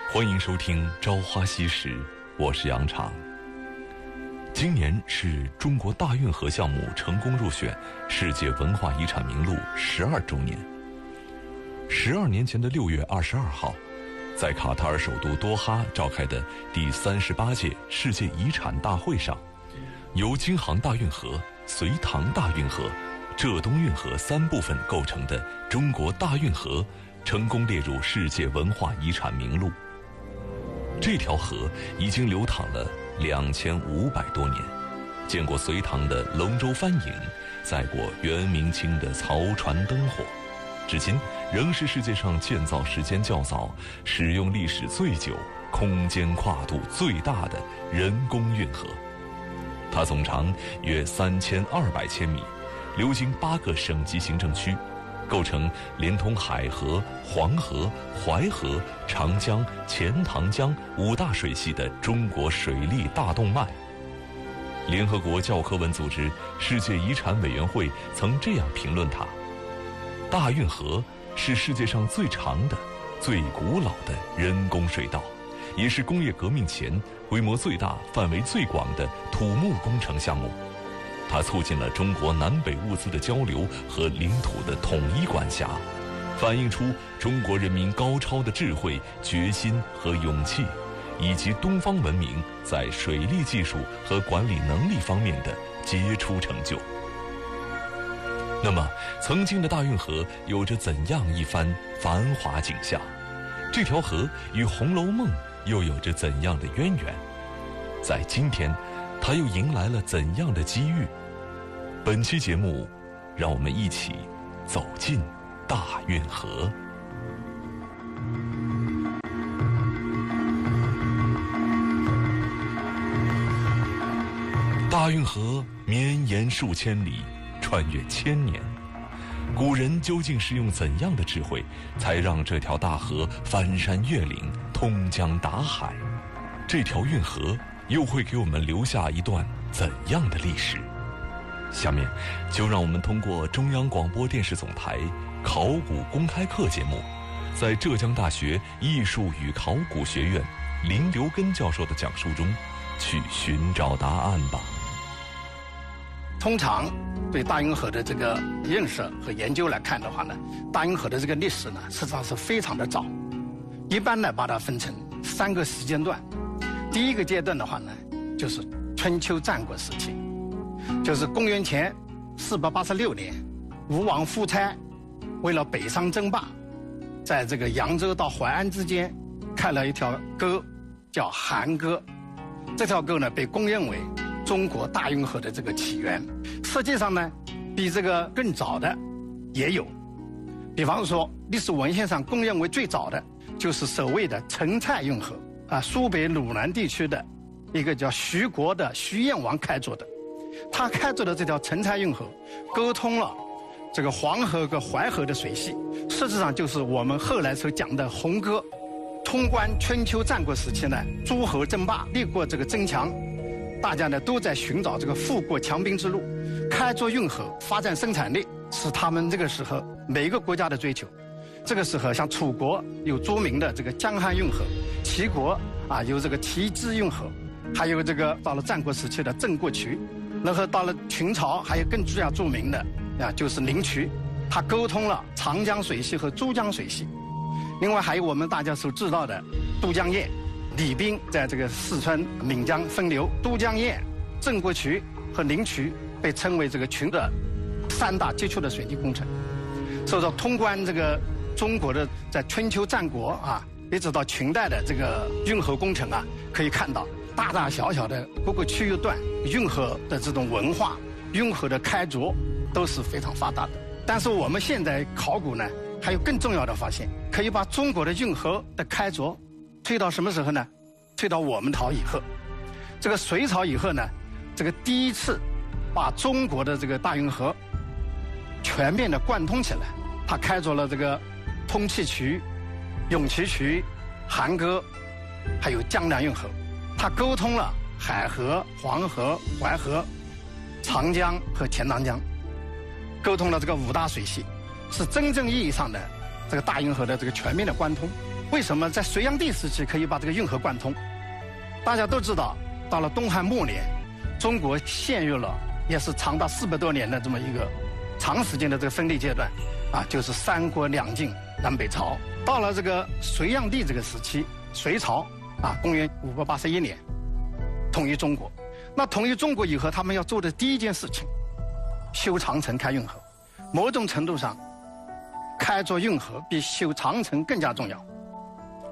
欢迎收听《朝花夕拾》，我是杨常。今年是中国大运河项目成功入选世界文化遗产名录12周年。12年前的6月22号，在卡塔尔首都多哈召开的第38届世界遗产大会上，由京杭大运河、隋唐大运河、浙东运河3部分构成的中国大运河成功列入世界文化遗产名录。这条河已经流淌了2500多年，见过隋唐的龙舟帆影，载过元明清的漕船灯火，至今仍是世界上建造时间较早、使用历史最久、空间跨度最大的人工运河。它总长约3200千米，流经8个省级行政区，构成连通海河、黄河、淮河、长江、钱塘江5大水系的中国水利大动脉。联合国教科文组织世界遗产委员会曾这样评论它：大运河是世界上最长的、最古老的人工水道，也是工业革命前规模最大、范围最广的土木工程项目。它促进了中国南北物资的交流和领土的统一管辖，反映出中国人民高超的智慧、决心和勇气，以及东方文明在水利技术和管理能力方面的杰出成就。那么，曾经的大运河有着怎样一番繁华景象？这条河与《红楼梦》又有着怎样的渊源？在今天，它又迎来了怎样的机遇？本期节目，让我们一起走进大运河。大运河绵延数千里，穿越千年，古人究竟是用怎样的智慧，才让这条大河翻山越岭、通江达海？这条运河又会给我们留下一段怎样的历史？下面就让我们通过中央广播电视总台考古公开课节目，在浙江大学艺术与考古学院林留根教授的讲述中去寻找答案吧。 通常对大运河的这个认识和研究来看的话呢，大运河的这个历史呢，实际上是非常的早。一般呢，把它分成3个时间段。第一个阶段的话呢，就是春秋战国时期，就是公元前486年，吴王夫差为了北上争霸，在这个扬州到淮安之间开了一条沟，叫韩沟。这条沟呢，被公认为中国大运河的这个起源。实际上呢，比这个更早的也有，比方说历史文献上公认为最早的就是所谓的陈蔡运河啊，苏北鲁南地区的一个叫徐国的徐彦王开凿的。他开凿的这条陈蔡运河，沟通了这个黄河和淮河的水系，实质上就是我们后来所讲的红沟。通关春秋战国时期呢，诸侯争霸，立过这个争强，大家呢都在寻找这个富国强兵之路，开凿运河，发展生产力，是他们这个时候每一个国家的追求。这个时候，像楚国有著名的这个江汉运河，齐国啊有这个提支运河，还有这个到了战国时期的郑国渠，然后到了秦朝还有更著名的啊就是灵渠，它沟通了长江水系和珠江水系。另外还有我们大家所知道的都江堰，李冰在这个四川岷江分流，都江堰、郑国渠和灵渠被称为这个群的3大杰出的水利工程。所以说，通关这个中国的在春秋战国啊，一直到秦代的这个运河工程啊，可以看到大大小小的各个区域段运河的这种文化、运河的开凿都是非常发达的。但是我们现在考古呢，还有更重要的发现，可以把中国的运河的开凿推到什么时候呢？推到我们朝以后。这个隋朝以后呢，这个第一次把中国的这个大运河全面的贯通起来，它开凿了这个通气渠、永琪渠、韩沟，还有江南运河。它沟通了海河、黄河、淮河、长江和钱塘江，沟通了这个5大水系，是真正意义上的这个大运河的这个全面的贯通。 为什么在隋炀帝时期可以把这个运河贯通？大家都知道，到了东汉末年，中国陷入了也是长达400多年的这么一个长时间的这个分裂阶段，就是三国两晋南北朝。到了这个隋炀帝这个时期，隋朝公元581年统一中国。那统一中国以后，他们要做的第一件事情，修长城、开运河。某种程度上，开凿运河比修长城更加重要。